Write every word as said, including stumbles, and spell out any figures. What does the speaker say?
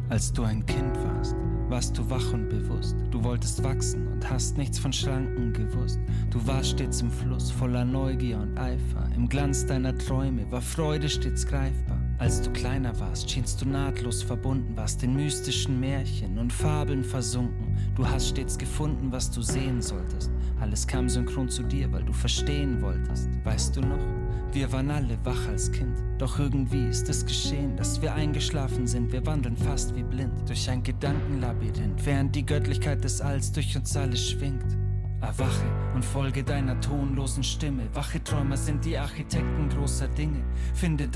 Als du ein Kind warst, warst du wach und bewusst. Du wolltest wachsen und hast nichts von Schranken gewusst. Du warst stets im Fluss, voller Neugier und Eifer. Im Glanz deiner Träume war Freude stets greifbar. Als du kleiner warst, schienst du nahtlos verbunden, warst in mystischen Märchen und Fabeln versunken. Du hast stets gefunden, was du sehen solltest. Alles kam synchron zu dir, weil du verstehen wolltest. Weißt du noch? Wir waren alle wach als Kind. Doch irgendwie ist es geschehen, dass wir eingeschlafen sind. Wir wandeln fast wie blind durch ein Gedankenlabyrinth, während die Göttlichkeit des Alls durch uns alle schwingt. Erwache und folge deiner tonlosen Stimme. Wache Träumer sind die Architekten großer Dinge. Finde